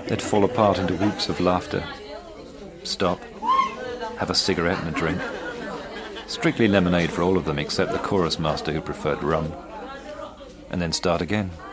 They'd fall apart into whoops of laughter. Stop. Have a cigarette and a drink. Strictly lemonade for all of them except the chorus master who preferred rum. And then start again.